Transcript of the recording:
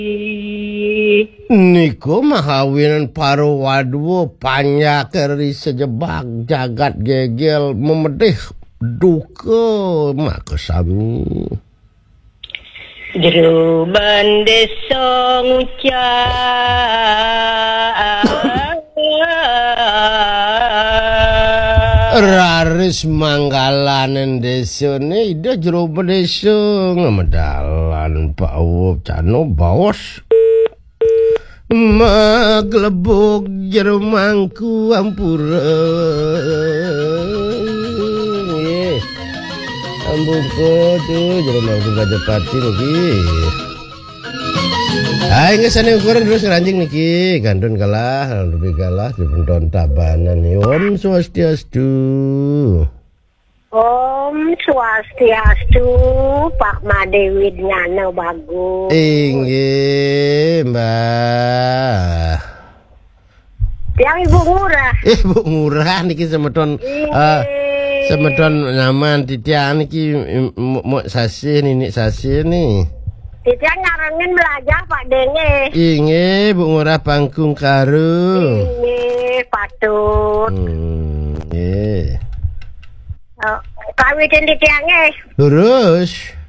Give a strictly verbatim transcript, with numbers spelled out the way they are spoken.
Niku mahawinan para wadwa panyakeri sejebak jagat gegel memedih duka makasami. Jeruban desa ngucap Raris manggalanen desa ne ida jeruban desa ngemedalan Pak Awop cano bawas maglebok jerumangku ampura ampun tuh jerumangku gajah pati niki hai ngesane ukuran terus ngeranjing niki gandun kalah lebih kalah dipendon tabanan nih Om Swastiastu. Om Swastiastu, Pak Madewi Nyana bagus. Inggih, Mbah. Yang Ibu Ngurah. Eh, Bu Ngurah niki semedon uh, semedon nyaman titian niki mau sasi nini sasi nih. Titian ngarengin belajar Pak Denge. Inggih, Bu Ngurah Pangkung Karung. Inggih, patut. Hmm, nggih. Oh, kawitin titiange. Lurus.